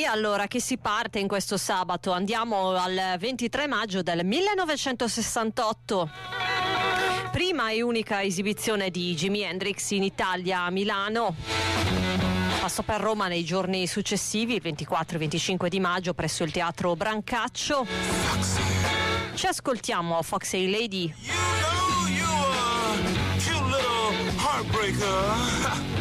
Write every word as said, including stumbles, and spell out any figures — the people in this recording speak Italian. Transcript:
via allora che si parte in questo sabato. Andiamo al ventitré maggio del millenovecentosessantotto. Prima e unica esibizione di Jimi Hendrix in Italia a Milano. Passò per Roma nei giorni successivi, il ventiquattro e venticinque di maggio, presso il Teatro Brancaccio. Ci ascoltiamo Foxy Lady. You know you are a cute little heartbreaker.